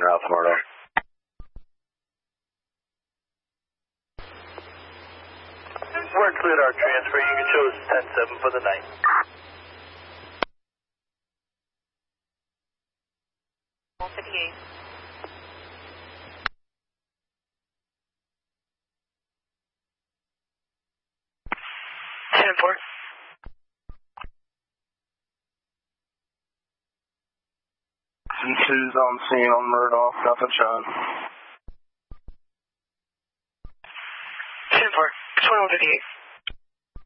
route from Murdoch. We're cleared our transfer. You can choose 10-7 for the night. C2's on scene on Murdoch, nothing shot. 10-4, 2158.